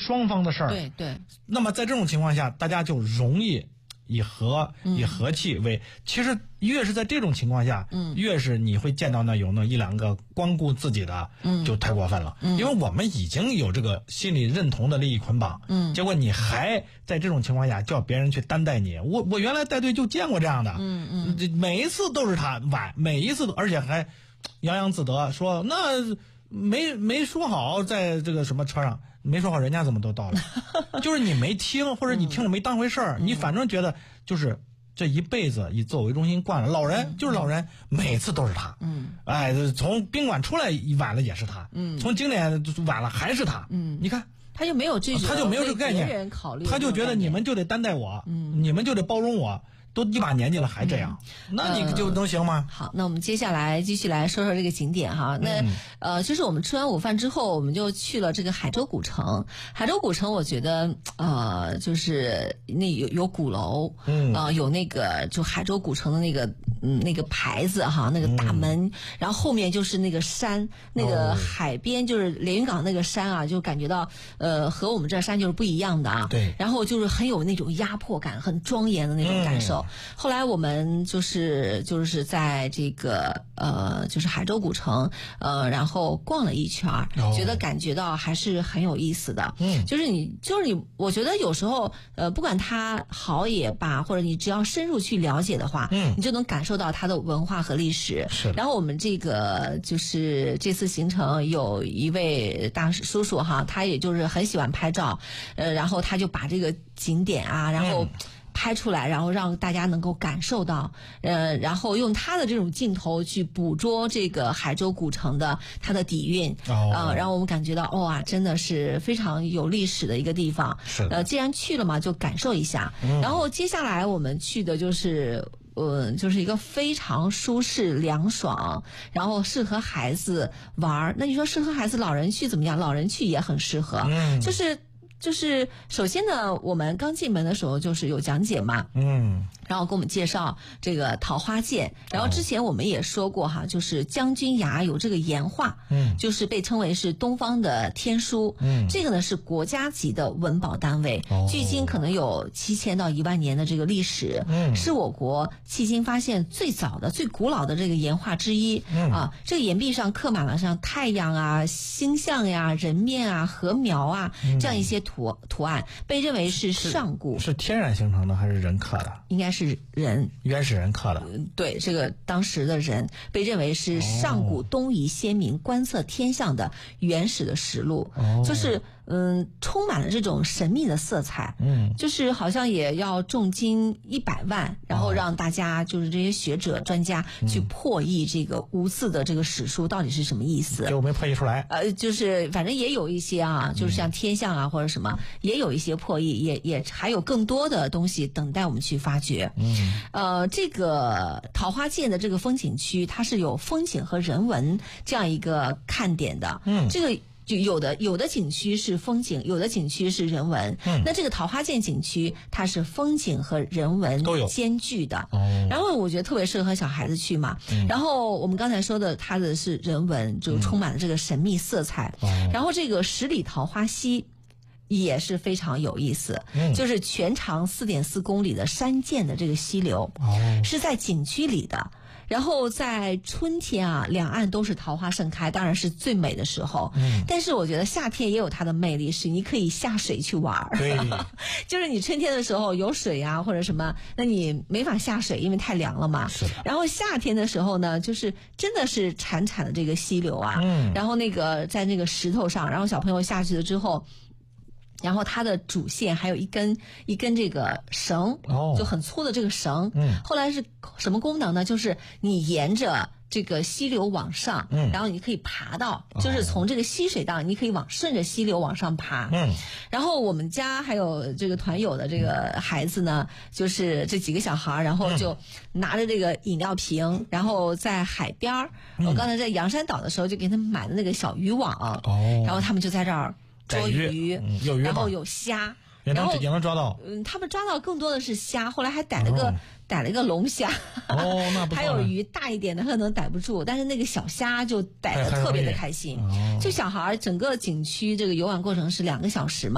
双方的事儿。 对对。 那么在这种情况下，大家就容易以和气为，其实越是在这种情况下，越是你会见到有那一两个光顾自己的，就太过分了。因为我们已经有这个心理认同的利益捆绑，结果你还在这种情况下叫别人去担待你。我原来带队就见过这样的，每一次都是他晚，每一次都，而且还洋洋自得说那没说好在这个什么车上。没说好，人家怎么都到了？就是你没听，或者你听了没当回事儿，你反正觉得就是这一辈子以自我为中心惯了。老人就是老人，每次都是他。哎，从宾馆出来晚了也是他。从景点晚了还是他。你看他就没有这种， 他就没有这个概念， 别人考虑， 他就觉得你们就得担待我，你们就得包容我。都一把年纪了还这样，那你就能行吗？ 好，那我们接下来继续来说说这个景点哈。那就是我们吃完午饭之后，我们就去了这个海州古城。海州古城，我觉得就是那有鼓楼，有那个就海州古城的那个牌子哈，那个大门，然后后面就是那个山，那个海边就是连云港那个山啊，就感觉到和我们这山就是不一样的啊。 对。 然后就是很有那种压迫感，很庄严的那种感受。后来我们就是在这个就是海州古城然后逛了一圈，觉得感觉到还是很有意思的。就是你我觉得有时候不管它好也罢，或者你只要深入去了解的话，你就能感受到它的文化和历史。 是。 然后我们这个就是这次行程有一位大叔叔哈，他也就是很喜欢拍照，然后他就把这个景点啊，然后拍出来，然后让大家能够感受到，然后用他的这种镜头去捕捉这个海州古城的它的底蕴，让我们感觉到哇，真的是非常有历史的一个地方。 是。 既然去了嘛，就感受一下。然后接下来我们去的就是一个非常舒适凉爽，然后适合孩子玩。那你说适合孩子，老人去怎么样？老人去也很适合。就是首先呢，我们刚进门的时候就是有讲解嘛，然后给我们介绍这个桃花剑。然后之前我们也说过哈，就是将军崖有这个岩画，就是被称为是东方的天书，这个呢是国家级的文保单位，距今可能有7000到1万年的这个历史，是我国迄今发现最早的、最古老的这个岩画之一。这个岩壁上刻满了像太阳啊、星象呀、人面啊、禾苗啊这样一些图案，被认为是上古。 是天然形成的还是人刻的？ 应该是人， 原始人刻的。 对，这个当时的人被认为是上古东夷先民观测天象的原始的实录，就是充满了这种神秘的色彩，就是好像也要重金100万，然后让大家就是这些学者专家去破译这个无字的这个史书到底是什么意思。 就没破译出来。 就是反正也有一些啊，就是像天象啊或者什么，也有一些破译，也还有更多的东西等待我们去发掘。这个桃花涧的这个风景区，它是有风景和人文这样一个看点的。这个就有的景区是风景，有的景区是人文。那这个桃花涧景区，它是风景和人文都有兼具的。然后我觉得特别适合小孩子去嘛。然后我们刚才说的，它的是人文，就充满了这个神秘色彩。然后这个十里桃花溪也是非常有意思，就是全长4.4公里的山涧的这个溪流，是在景区里的。然后在春天啊，两岸都是桃花盛开，当然是最美的时候。但是我觉得夏天也有它的魅力，是你可以下水去玩。 对， 就是你春天的时候有水啊或者什么，那你没法下水，因为太凉了嘛。 是的。 然后夏天的时候呢，就是真的是潺潺的这个溪流啊，然后那个在那个石头上，然后小朋友下去了之后。然后它的主线还有一根这个绳，就很粗的这个绳。后来是什么功能呢？就是你沿着这个溪流往上，然后你可以爬到，就是从这个溪水道，你可以顺着溪流往上爬。然后我们家还有这个团友的这个孩子呢，就是这几个小孩，然后就拿着这个饮料瓶，然后在海边儿，我刚才在洋山岛的时候就给他们买的那个小渔网，然后他们就在这儿捉鱼，然后有虾，然后也能抓到。 他们抓到更多的是虾，后来还逮了个龙虾。 那不错。 还有鱼大一点的可能逮不住，但是那个小虾就逮得特别的开心。就小孩整个景区这个游玩过程是2个小时嘛。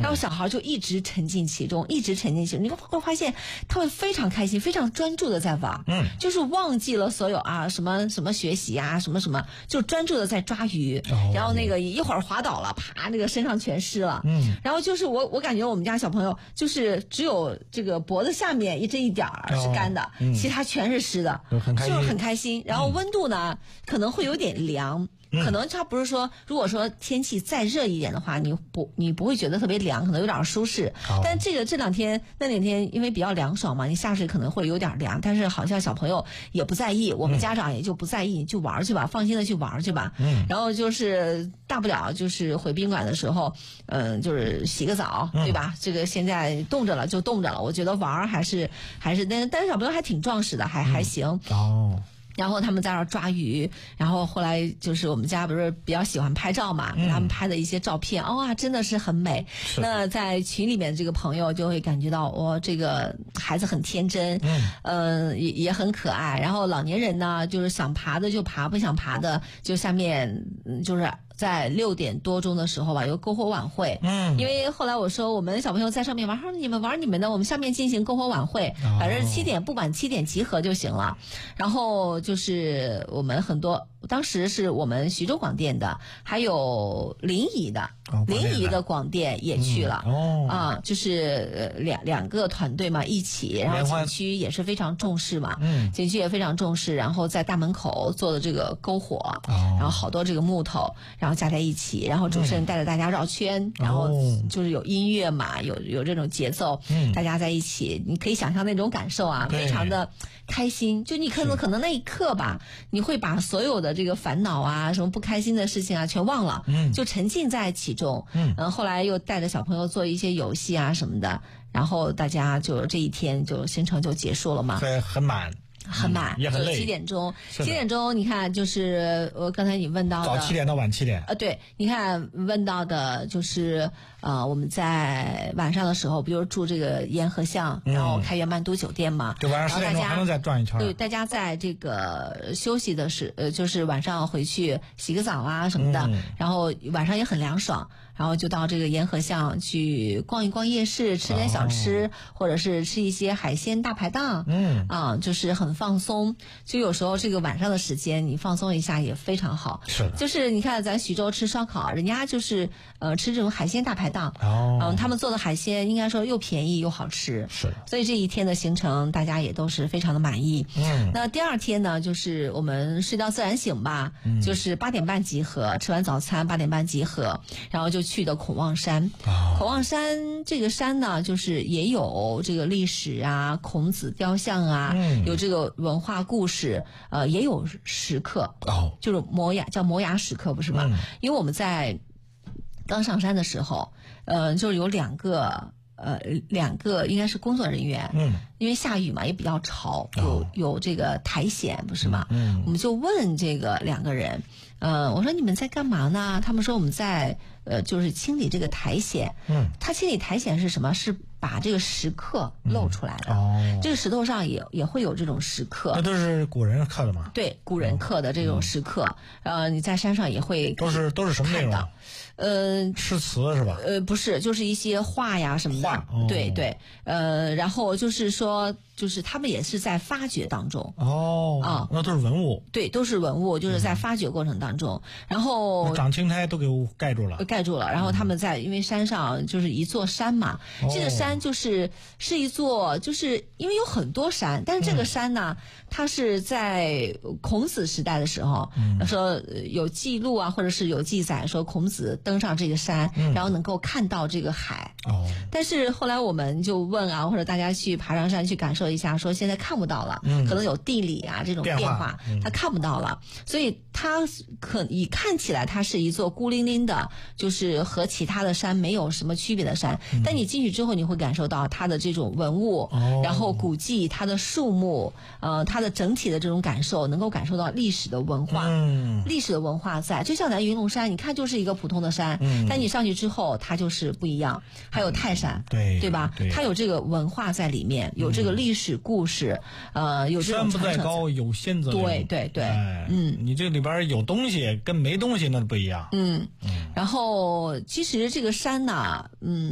然后小孩就一直沉浸其中，一直沉浸其中，你会发现他会非常开心，非常专注的在玩，就是忘记了所有啊什么什么学习啊什么什么，就专注的在抓鱼，然后那个一会儿滑倒了，啪，那个身上全湿了，然后就是我感觉我们家小朋友就是只有这个脖子下面这一点儿是干的，其他全是湿的，就是很开心。然后温度呢可能会有点凉。可能它不是说，如果说天气再热一点的话，你不会觉得特别凉，可能有点舒适。但这两天那两天因为比较凉爽嘛，你下水可能会有点凉，但是好像小朋友也不在意，我们家长也就不在意，你去玩去吧，放心的去玩去吧。然后就是大不了就是回宾馆的时候，就是洗个澡，对吧？这个现在冻着了就冻着了，我觉得玩还是但是小朋友还挺壮实的，还行。然后他们在那儿抓鱼，然后后来就是我们家不是比较喜欢拍照嘛，给他们拍的一些照片，哇，真的是很美。那在群里面这个朋友就会感觉到，这个孩子很天真，也很可爱。然后老年人呢，就是想爬的就爬，不想爬的就下面就是在6点多钟的时候吧，有篝火晚会。因为后来我说我们小朋友在上面玩，说你们玩你们的，我们下面进行篝火晚会，反正7点不管7点集合就行了。然后就是我们很多。当时是我们徐州广电的，还有临沂的广电也去了，就是两个团队嘛一起，然后景区也是非常重视嘛，景区也非常重视，然后在大门口做的这个篝火，然后好多这个木头，然后加在一起，然后主持人带着大家绕圈，然后就是有音乐嘛，有这种节奏，大家在一起，你可以想象那种感受啊，非常的开心。就你可能那一刻吧，你会把所有的这个烦恼啊，什么不开心的事情啊，全忘了，就沉浸在其中。后来又带着小朋友做一些游戏啊什么的，然后大家就这一天就行程就结束了嘛。 对，很满。也很累。 7点钟，你看就是刚才你问到的早7点到晚7点。 对，你看问到的就是我们在晚上的时候，比如住这个沿河巷，然后开元曼都酒店嘛， 就晚上10点钟还能再转一圈。 对，大家在这个休息的就是晚上回去洗个澡啊什么的，然后晚上也很凉爽。然后就到这个沿河巷去逛一逛夜市，吃点小吃，或者是吃一些海鲜大排档，就是很放松。就有时候这个晚上的时间，你放松一下也非常好。 是的。 就是你看咱徐州吃烧烤，人家就是吃这种海鲜大排档，他们做的海鲜应该说又便宜又好吃。 是的。 所以这一天的行程大家也都是非常的满意。那第二天呢，就是我们睡到自然醒吧，就是8点半集合，吃完早餐8点半集合，然后就去的孔望山。孔望山这个山呢，就是也有这个历史啊，孔子雕像啊，有这个文化故事，也有石刻，就是叫摩崖石刻，不是吗？因为我们在刚上山的时候，就是有两个应该是工作人员，因为下雨嘛，也比较潮，有这个苔藓，不是吗？我们就问这个2个人，我说你们在干嘛呢？他们说我们在就是清理这个苔藓。他清理苔藓是什么？是把这个石刻露出来的。这个石头上也会有这种石刻。 那都是古人刻的吗？ 对，古人刻的这种石刻。你在山上也会都是什么内容？诗词是吧？ 不是，就是一些画呀什么的。对，然后就是说，就是他们也是在发掘当中。 那都是文物。 对，都是文物，就是在发掘过程当中。然后长青苔都给盖住了。 然后他们因为山上就是一座山嘛，这个山是一座，就是因为有很多山，但是这个山呢，它是在孔子时代的时候，说有记录啊，或者是有记载说孔子登上这个山，然后能够看到这个海。但是后来我们就问啊，或者大家去爬上山去感受一下，说现在看不到了，可能有地理啊这种变化，他看不到了，所以它看起来它是一座孤零零的，就是和其他的山没有什么区别的山。但你进去之后，你会感受到它的这种文物，然后古迹，它的树木，它的整体的这种感受，能够感受到历史的文化。历史的文化在，就像咱云龙山，你看就是一个普通的山，但你上去之后，它就是不一样。还有泰山，对吧？它有这个文化在里面，有这个历史故事，有这种传承。山不在高，有仙则灵。 对， 你这里边有东西跟没东西那不一样。 然后其实这个山呢，